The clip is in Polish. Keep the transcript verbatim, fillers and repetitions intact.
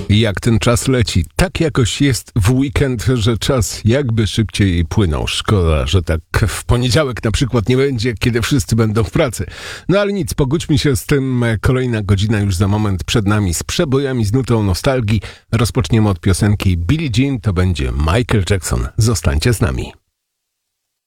Jak ten czas leci. Tak jakoś jest w weekend, że czas jakby szybciej płynął. Szkoda, że tak w poniedziałek na przykład nie będzie, kiedy wszyscy będą w pracy. No ale nic, pogódźmy się z tym. Kolejna godzina już za moment przed nami z przebojami, z nutą nostalgii. Rozpoczniemy od piosenki Billie Jean, to będzie Michael Jackson. Zostańcie z nami.